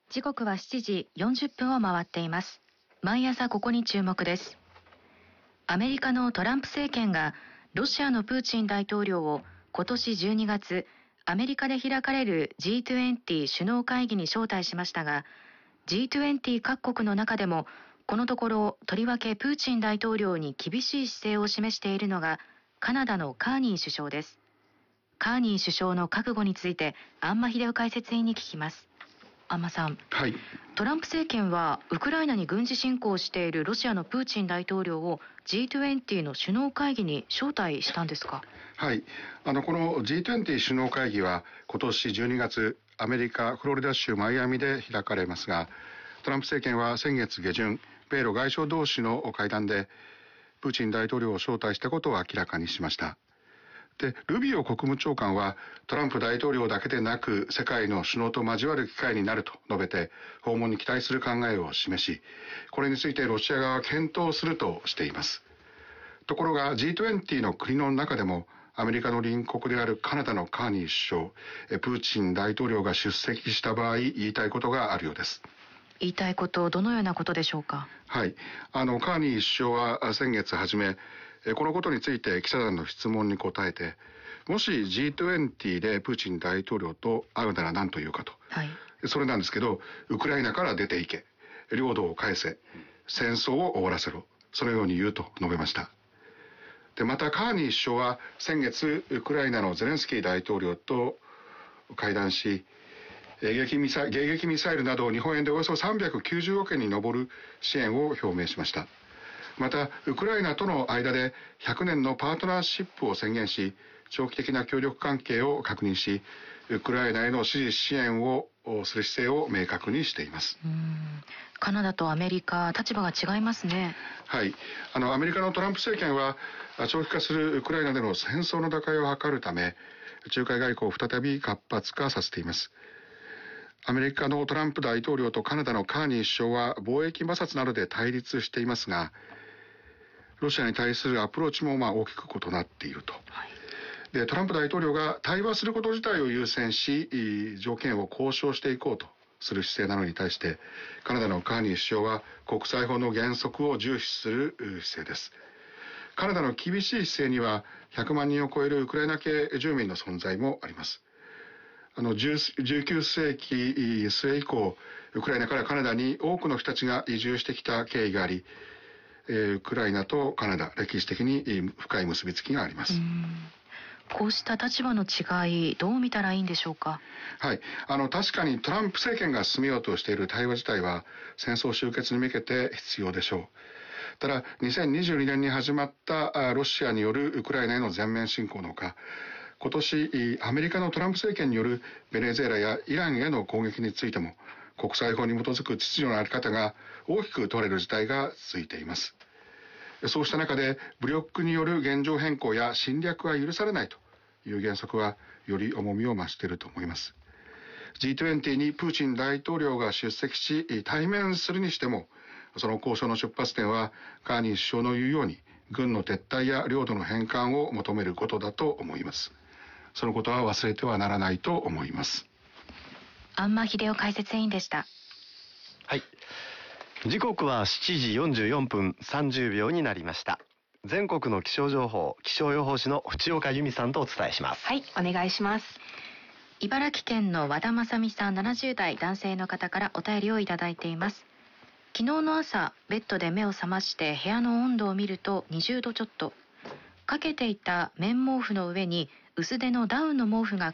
時刻は7時40分を回っています。毎朝ここに注目です。アメリカのトランプ政権がロシアのプーチン大統領を今年12月、アメリカで開かれる G20 首脳会議に招待しましたが、G20 各国の中でもこのところとりわけプーチン大統領に厳しい姿勢を示しているのがカナダのカーニー首相です。カーニー首相の覚悟について安間秀夫解説委員に聞きます。安間さん、 はい、 トランプ政権はウクライナに軍事侵攻しているロシアのプーチン大統領を G20 の首脳会議に招待したんですか？ はい、この G20 首脳会議は今年12月アメリカフロリダ州マイアミで開かれますが、トランプ政権は先月下旬米ロ外相同士の会談でプーチン大統領を招待したことを明らかにしました。で、ルビオ国務長官はトランプ大統領だけでなく世界の首脳と交わる機会になると述べて訪問に期待する考えを示し、これについてロシア側は検討するとしています。ところが G20 の国の中でもアメリカの隣国であるカナダのカーニー首相、プーチン大統領が出席した場合言いたいことがあるようです。 言いたいこと、どのようなことでしょうか？ はい、カーニー首相は先月初めこのことについて記者団の質問に答えて、もし G20 でプーチン大統領と会うなら何と言うかと、 はい、 それなんですけど、ウクライナから出ていけ、領土を返せ、戦争を終わらせろ、そのように言うと述べました。で、またカーニー首相は先月ウクライナのゼレンスキー大統領と会談し、迎撃ミサイルなど日本円でおよそ390億円に上る支援を表明しました。またウクライナとの間で100年のパートナーシップを宣言し、長期的な協力関係を確認し、ウクライナへの支援をする姿勢を明確にしています。 カナダとアメリカ、立場が違いますね。 はい、アメリカのトランプ政権は長期化するウクライナでの戦争の打開を図るため、仲介外交を再び活発化させています。アメリカのトランプ大統領とカナダのカーニー首相は貿易摩擦などで対立していますが、ロシアに対するアプローチも大きく異なっていると。で、トランプ大統領が対話すること自体を優先し、条件を交渉していこうとする姿勢なのに対して、カナダのカーニー首相は国際法の原則を重視する姿勢です。カナダの厳しい姿勢には100万人を超えるウクライナ系住民の存在もあります。19世紀末以降、ウクライナからカナダに多くの人たちが移住してきた経緯があり、ウクライナとカナダ、歴史的に深い結びつきがあります。 こうした立場の違い、どう見たらいいんでしょうか？ はい、確かにトランプ政権が進めようとしている対話自体は戦争終結に向けて必要でしょう。ただ、2022年に始まったロシアによるウクライナへの全面侵攻のほか、今年アメリカのトランプ政権によるベネズエラやイランへの攻撃についても、国際法に基づく秩序の在り方が大きく問われる事態が続いています。そうした中で武力による現状変更や侵略は許されないという原則はより重みを増していると思います。G20 にプーチン大統領が出席し対面するにしても、その交渉の出発点はカーニー首相の言うように軍の撤退や領土の返還を求めることだと思います。そのことは忘れてはならないと思います。 安間秀夫解説委員でした。 はい、時刻は7時44分30秒になりました。全国の気象情報、気象予報士の淵岡由美さんとお伝えします。 はい、お願いします。茨城県の和田正美さん70代男性の方からお便りをいただいています。昨日の朝、ベッドで目を覚まして部屋の温度を見ると20度ちょっと。かけていた綿毛布の上に薄手のダウンの毛布が